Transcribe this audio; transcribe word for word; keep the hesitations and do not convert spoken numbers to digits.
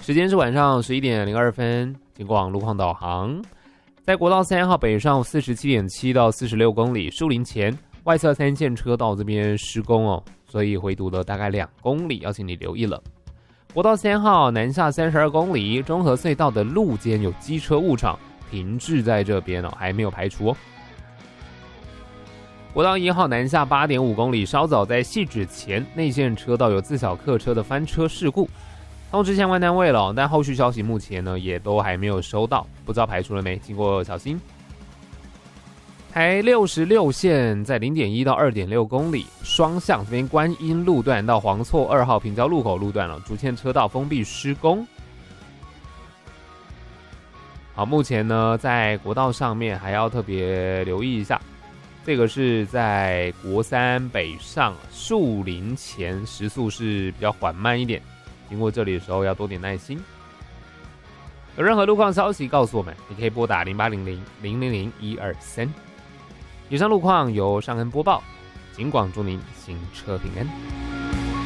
时间是晚上十一点零二分，经过网路况导航，在国道三号北上四十七点七到四十六公里，树林前外侧三线车道这边施工哦，所以回堵了大概两公里，要请你留意了。国道三号南下三十二公里，中和隧道的路肩有机车误闯，停滞在这边哦，还没有排除哦。国道一号南下八点五公里，稍早在汐止前内线车道有自小客车的翻车事故，通知相关单位了，但后续消息目前呢也都还没有收到，不知道排除了没，经过小心。台六十六线在 零点一到二点六公里，双向这边观音路段到黄厝二号平交路口路段了，主线车道封闭施工。好，目前呢在国道上面还要特别留意一下，这个是在国三北上树林前，时速是比较缓慢一点，经过这里的时候要多点耐心。有任何路况消息告诉我们，你可以拨打零八零零零零零一二三。以上路况由尚恩播报，尽管祝您行车平安。